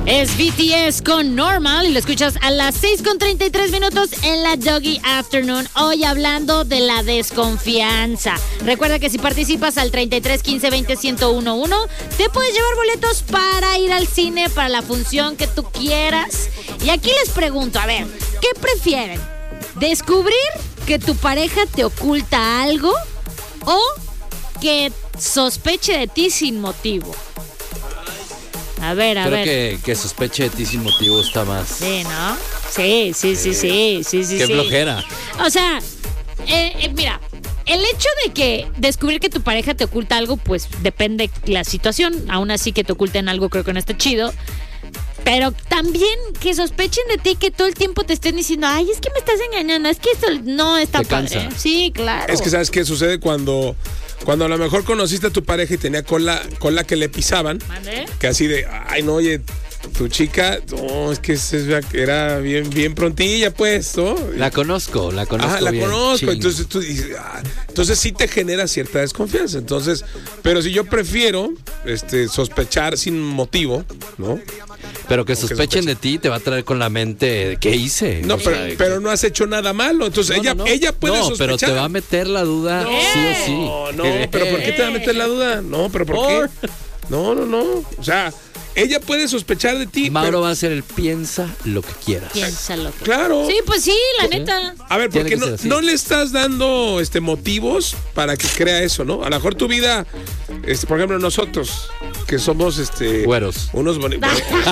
Es BTS con Normal y lo escuchas a las 6:33 en la Doggy Afternoon. Hoy hablando de la desconfianza. Recuerda que si participas al 33 15 20 1011 te puedes llevar boletos para ir al cine para la función que tú quieras. Y aquí les pregunto, a ver, ¿qué prefieren? ¿Descubrir que tu pareja te oculta algo o que sospeche de ti sin motivo? A ver. Creo que sospeche de ti sin motivo está más. Sí, ¿no? Sí. Qué flojera. O sea, mira, el hecho de que descubrir que tu pareja te oculta algo, pues depende de la situación. Aún así que te oculten algo creo que no está chido. Pero también que sospechen de ti, que todo el tiempo te estén diciendo, ay, es que me estás engañando, es que esto no está padre. Sí, claro. Es que ¿sabes qué sucede cuando a lo mejor conociste a tu pareja y tenía cola que le pisaban? ¿Mande? Que así de, ay, no, oye, tu chica, no, es que era bien prontilla, pues, ¿no? La conozco la bien. Conozco. Entonces tú dices, entonces sí te genera cierta desconfianza. Entonces, pero si yo prefiero sospechar sin motivo, ¿no? Pero que sospechen de ti te va a traer con la mente, ¿qué hice? No, pero no has hecho nada malo. Entonces ella puede sospechar. No, pero te va a meter la duda sí o sí. No, pero ¿por qué te va a meter la duda? No, pero ¿por qué? No. O sea, ella puede sospechar de ti. Mauro va a hacer piensa lo que quieras. Piensa lo que Claro. Sí, pues sí, la neta. A ver, porque no le estás dando motivos para que crea eso, ¿no? A lo mejor tu vida, por ejemplo, nosotros, que somos güeros. Unos bonitos.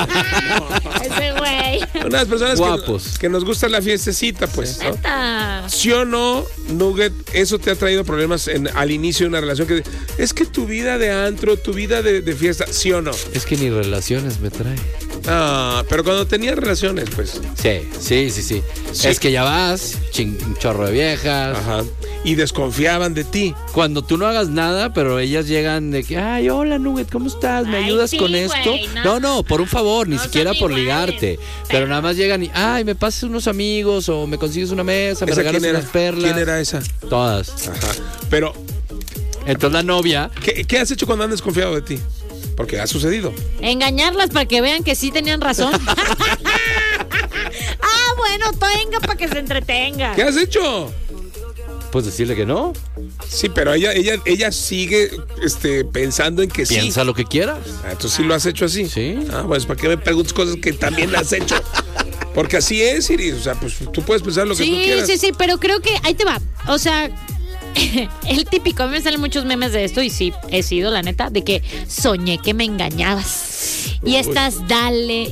Ese güey. Unas personas guapos. Que nos gusta la fiestecita, pues. ¿No? Neta. ¿Sí o no, Nugget? Eso te ha traído problemas al inicio de una relación. Que es que tu vida de antro, tu vida de fiesta, ¿sí o no? Es que ni relaciones me trae. Ah, pero cuando tenías relaciones, pues. Sí. Es que ya vas, un chorro de viejas. Ajá. Y desconfiaban de ti. Cuando tú no hagas nada, pero ellas llegan de que, ay, hola, Nugget, ¿cómo estás? ¿Me ayudas con esto? Güey, no, por un favor, ni siquiera por ligarte. Pero nada más llegan y, ay, me pasas unos amigos o me consigues una mesa, me regalas unas perlas. ¿Quién era esa? Todas. Ajá. Pero entonces la novia. ¿Qué has hecho cuando han desconfiado de ti? Porque ha sucedido. Engañarlas para que vean que sí tenían razón. Bueno, venga para que se entretenga. ¿Qué has hecho? Pues decirle que no. Sí, pero ella sigue pensando en que sí. Piensa lo que quieras. Entonces sí lo has hecho así. Sí. Pues ¿para qué me preguntas cosas que también las has hecho? Porque así es, Iris. O sea, pues tú puedes pensar lo que tú quieras. Sí, pero creo que ahí te va. O sea, el típico, a mí me salen muchos memes de esto y sí, he sido, la neta, de que soñé que me engañabas. Y estás dale.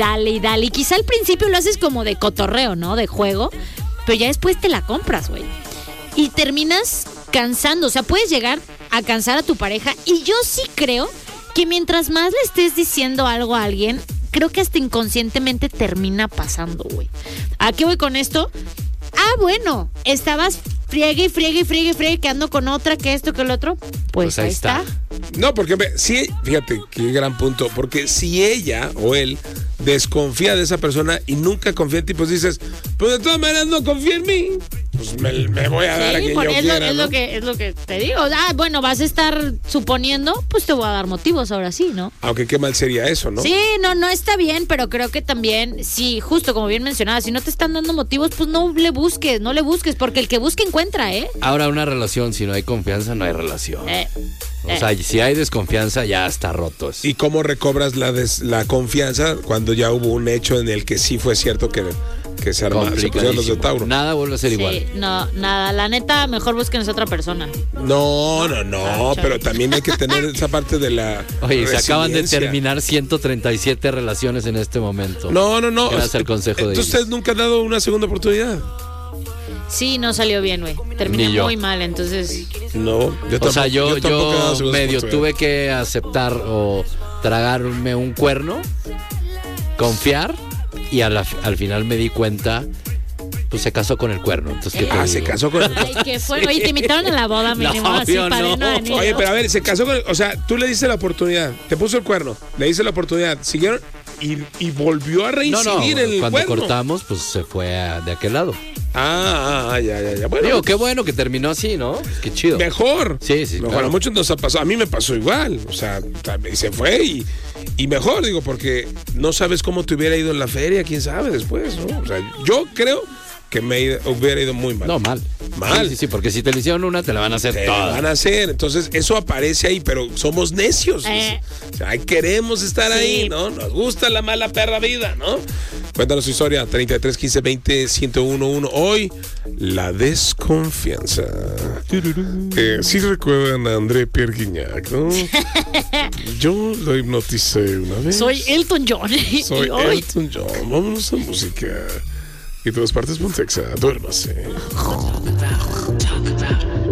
Y quizá al principio lo haces como de cotorreo, ¿no? De juego. Pero ya después te la compras, güey. Y terminas cansando. O sea, puedes llegar a cansar a tu pareja. Y yo sí creo que mientras más le estés diciendo algo a alguien, creo que hasta inconscientemente termina pasando, güey. ¿A qué voy con esto? Bueno, estabas friegue, quedando con otra, que esto, que el otro. Pues ahí está. No, porque fíjate qué gran punto. Porque si ella o él desconfía de esa persona y nunca confía en ti, pues dices, pues de todas maneras no confía en mí. Pues me voy a dar a quien yo quiera, ¿no? Es lo que te digo. Bueno, vas a estar suponiendo, pues te voy a dar motivos ahora sí, ¿no? Aunque qué mal sería eso, ¿no? Sí, no está bien, pero creo que también, sí, justo como bien mencionaba, si no te están dando motivos, pues no le busques, porque el que busca encuentra, ¿eh? Ahora, una relación, si no hay confianza, no hay relación. O sea, si hay desconfianza, ya está roto eso. ¿Y cómo recobras la confianza cuando ya hubo un hecho en el que sí fue cierto que se armaron los de Tauro? Nada vuelve a ser igual. No, nada. La neta, mejor busquen a otra persona. No, pero también hay que tener esa parte de la Oye, se acaban de terminar 137 relaciones en este momento. No. Gracias al consejo de ¿Usted nunca ha dado una segunda oportunidad? Sí, no salió bien, güey. Terminó muy mal, entonces. No, yo tampoco. O sea, yo medio oportunidad. tuve que aceptar o tragarme un cuerno, confiar, y al final me di cuenta, pues se casó con el cuerno. Entonces, ¿qué te digo? Se casó con el cuerno. Ay, ¿qué fue? Oye, te invitaron a la boda, mínimo, así para no venir. Oye, pero a ver, se casó con o sea, tú le diste la oportunidad, te puso el cuerno, le diste la oportunidad, siguieron y volvió a reincidir en el cuando cuerno. cortamos, pues se fue de aquel lado. Ya. Bueno, digo, qué bueno que terminó así, ¿no? Qué chido. Mejor. Sí, mejor. claro. A muchos nos ha pasado. A mí me pasó igual. O sea, se fue Y mejor, digo, porque no sabes cómo te hubiera ido en la feria, quién sabe después, ¿no? O sea, yo creo que hubiera ido muy mal. No, mal. Mal. Sí, porque si te le hicieron una, te la van a hacer Te todas. la van a hacer. Entonces, eso aparece ahí, pero somos necios. O sea, queremos estar ahí, ¿no? Nos gusta la mala perra vida, ¿no? Cuéntanos tu historia, 33 15 20 1011. Hoy, la desconfianza. Sí recuerdan a André Pierre Guignac, ¿no? Yo lo hipnoticé una vez. Soy Elton John. Soy Y hoy- Elton John. Vámonos a música. Y todas partes, Pontexa. Duérmase. Talk about